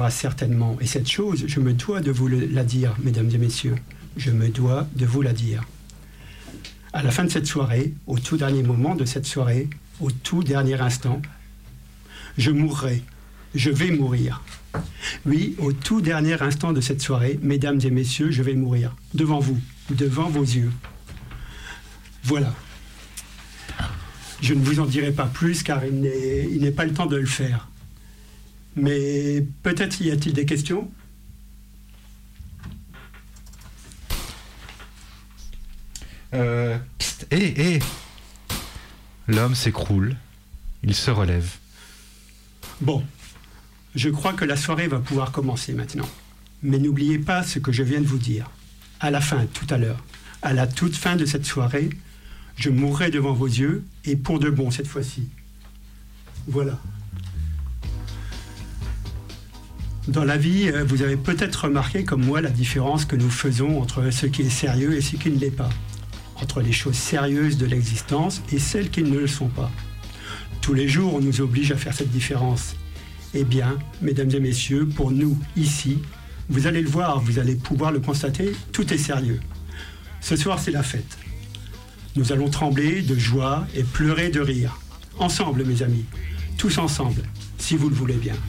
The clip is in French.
arrivera certainement. Et cette chose, je me dois de vous la dire, mesdames et messieurs. Je me dois de vous la dire. À la fin de cette soirée, au tout dernier moment de cette soirée, au tout dernier instant, je mourrai. Je vais mourir. Oui, au tout dernier instant de cette soirée, mesdames et messieurs, je vais mourir. Devant vous, devant vos yeux. Voilà. Je ne vous en dirai pas plus car il n'est pas le temps de le faire. Mais peut-être y a-t-il des questions ? L'homme s'écroule, il se relève. Bon, je crois que la soirée va pouvoir commencer maintenant. Mais n'oubliez pas ce que je viens de vous dire. À la fin, tout à l'heure, à la toute fin de cette soirée, je mourrai devant vos yeux, et pour de bon cette fois-ci. Voilà. Dans la vie, vous avez peut-être remarqué comme moi la différence que nous faisons entre ce qui est sérieux et ce qui ne l'est pas. Entre les choses sérieuses de l'existence et celles qui ne le sont pas. Tous les jours, on nous oblige à faire cette différence. Eh bien, mesdames et messieurs, pour nous, ici, vous allez le voir, vous allez pouvoir le constater, tout est sérieux. Ce soir, c'est la fête. Nous allons trembler de joie et pleurer de rire. Ensemble, mes amis, tous ensemble, si vous le voulez bien.